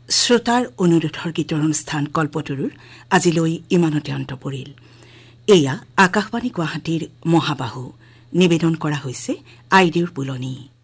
শ্ৰোতাৰ অনুৰোধৰ গীতৰ অনুষ্ঠান কল্পতৰুৰ আজিলৈ ইমানতে অন্ত পৰিল। এয়া আকাশবাণী গুৱাহাটীৰ মহাবাহু। নিবেদন কৰা হৈছে আইদেউৰ পুলনি।